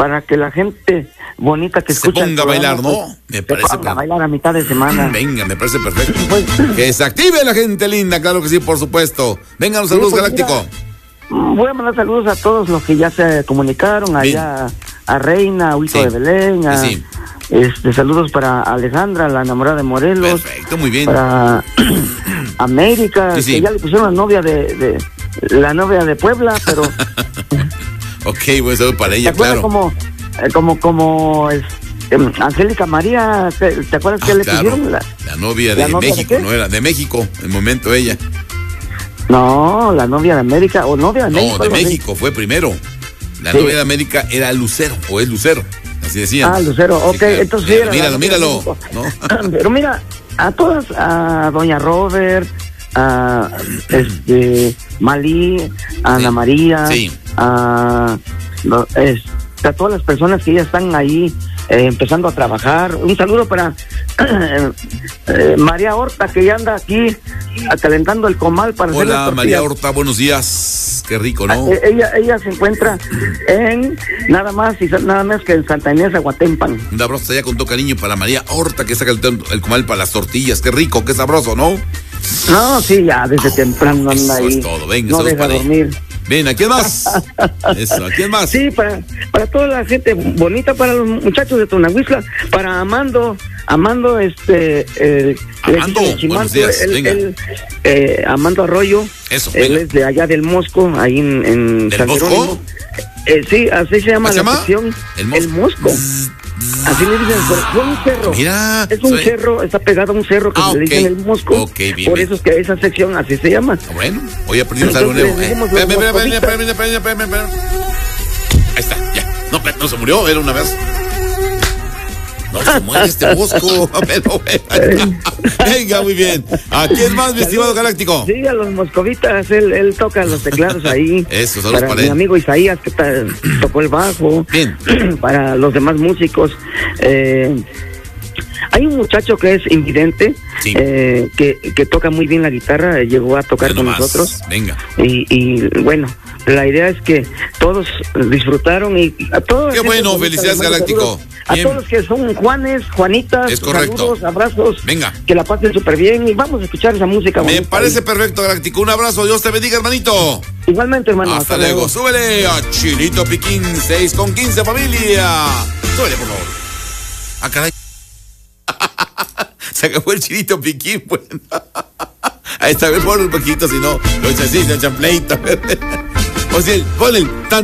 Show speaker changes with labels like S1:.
S1: para que la gente bonita que escucha
S2: se ponga a bailar, ¿no? Me parece
S1: se ponga a bailar a mitad de semana.
S2: Venga, me parece perfecto. Que se active la gente linda, claro que sí, por supuesto. Vengan los saludos,
S1: pues,
S2: Galáctico.
S1: Voy a mandar saludos a todos los que ya se comunicaron, allá a Reina, a Huito de Belén, saludos para Alejandra, la enamorada de Morelos.
S2: Perfecto, muy bien.
S1: Para América, que ya le pusieron la novia de Puebla, pero...
S2: Ok, buen saludo para ella, claro.
S1: Como Angélica María, ¿te acuerdas que le pusieron? La
S2: novia de México, ¿no era? De México, en el momento ella.
S1: No, la novia de América, o novia de México.
S2: No, de México fue primero. La novia de América era Lucero, o es Lucero, así decían.
S1: Ah, Lucero, ok, claro. Entonces
S2: míralo. ¿No?
S1: Pero mira, a todas, a doña Robert, a Malí, a Ana María, a todas las personas que ya están ahí empezando a trabajar. Un saludo para María Horta, que ya anda aquí calentando el comal para hacer las tortillas.
S2: María Horta, buenos días. Qué rico, ¿no?
S1: Ella se encuentra en nada más que en Santa Inés, Aguatempan.
S2: Un abrazo allá con todo cariño para María Horta, que está calentando el comal para las tortillas. Qué rico, qué sabroso, ¿no?
S1: No, sí, ya desde temprano anda ahí.
S2: Eso es todo, venga,
S1: no deja dormir.
S2: Ven, ¿a quién más? Eso, ¿a quién más?
S1: Sí, para toda la gente bonita, para los muchachos de Tonahuizla, para Amando,
S2: Amando, buenos días, venga.
S1: Amando Arroyo,
S2: eso,
S1: él es de allá del Mosco, ahí en
S2: ¿Del
S1: San
S2: Mosco?
S1: Jerónimo. Sí, así se llama la sección. El Mosco. Así le dicen, es un cerro.
S2: Mira,
S1: es un cerro, está pegado a un cerro que se le dicen el Mosco.
S2: Okay, bien,
S1: por eso es que esa sección así se llama.
S2: Bueno, hoy aprendimos algo nuevo. Espérame. Ahí está, ya. No se murió, era una vez. No se muere este Mosco. Venga, muy bien. ¿A quién más, mi estimado Galáctico?
S1: Sí, a los moscovitas, él toca los teclados ahí.
S2: Eso, saludos para
S1: mi amigo Isaías, que tocó el bajo.
S2: Bien.
S1: Para los demás músicos. Hay un muchacho que es invidente, que toca muy bien la guitarra, llegó a tocar con nosotros.
S2: Venga.
S1: Y bueno, la idea es que todos disfrutaron y a todos.
S2: Qué bueno, felicidades, Galáctico.
S1: A todos los que son Juanes, Juanitas,
S2: es correcto.
S1: Saludos, abrazos.
S2: Venga.
S1: Que la pasen súper bien y vamos a escuchar esa música.
S2: Me parece perfecto, Galáctico. Un abrazo, Dios te bendiga, hermanito.
S1: Igualmente, hermano.
S2: Hasta luego. Súbele a Chilito Piquín, 6:15, familia. Súbele, por favor. Ah, caray. Se acabó el Chilito Piquín, bueno. Ahí está, ven por un poquito, si no, lo hice así, se echan pleito. O sea, pon el tan